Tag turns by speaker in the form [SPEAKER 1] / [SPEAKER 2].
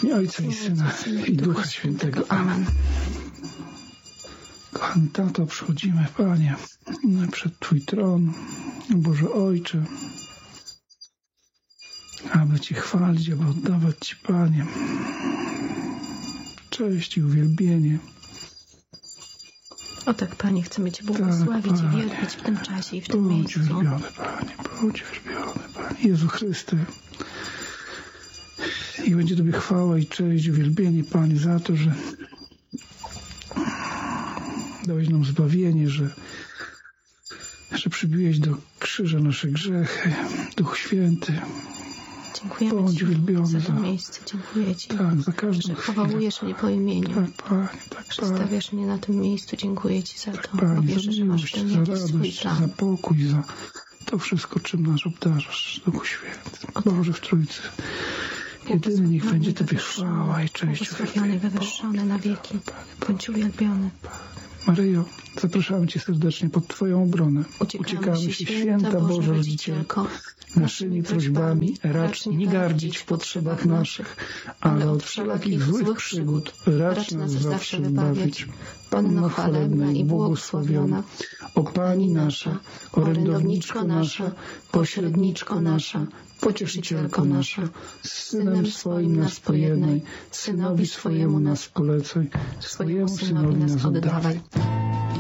[SPEAKER 1] W imię Ojca i Syna i Ducha Świętego. Amen. Kochany Tato, przychodzimy, Panie, przed Twój tron, Boże Ojcze, aby Ci chwalić, aby oddawać Ci, Panie, cześć i uwielbienie.
[SPEAKER 2] O tak, Panie, chcemy Cię błogosławić i wielbić w tym czasie i w tym miejscu.
[SPEAKER 1] Bądź uwielbiony, Panie, bądź uwielbiony, Panie. Jezu Chryste, i będzie Tobie chwała i cześć, uwielbienie, Panie, za to, że dałeś nam zbawienie, że przybiłeś do krzyża nasze grzechy, Duch Święty.
[SPEAKER 2] Dziękujemy
[SPEAKER 1] Bądź
[SPEAKER 2] Ci
[SPEAKER 1] uwielbiony
[SPEAKER 2] za to miejsce. Dziękuję Ci,
[SPEAKER 1] za każdą
[SPEAKER 2] że powołujesz mnie po imieniu.
[SPEAKER 1] Tak, Panie, tak,
[SPEAKER 2] że stawiasz mnie na tym miejscu. Dziękuję Ci za to.
[SPEAKER 1] Panie,
[SPEAKER 2] Bo wierzę, że masz w tym jakiś swój plan.
[SPEAKER 1] za pokój, za to wszystko, czym nas obdarzasz, Duchu Święty. Boże w Trójcy. Jedyny niech będzie Tobie chwała i cześć.
[SPEAKER 2] Błogosławiony, wywyższony na wieki. Bądź uwielbiony.
[SPEAKER 1] Maryjo, zapraszamy Cię serdecznie pod Twoją obronę.
[SPEAKER 2] Uciekamy się, święta Boża Rodzicielko, naszymi prośbami racz nie gardzić w potrzebach naszych, ale od wszelakich złych przygód racz nas zawsze wybawić. Panno chwalebna i błogosławiona, o Pani nasza, orędowniczko nasza, pośredniczko nasza, pocieszycielko nasza, z Synem swoim nas pojednaj, Synowi swojemu nas polecaj, swojemu Synowi nas oddawaj.